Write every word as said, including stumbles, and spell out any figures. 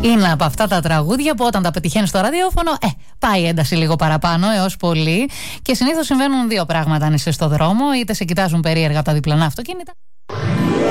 Είναι από αυτά τα τραγούδια που όταν τα πετυχαίνει στο ραδιόφωνο, ε, πάει η ένταση λίγο παραπάνω έως πολύ. Και συνήθως συμβαίνουν δύο πράγματα αν είσαι στο δρόμο: είτε σε κοιτάζουν περίεργα από τα διπλανά αυτοκίνητα,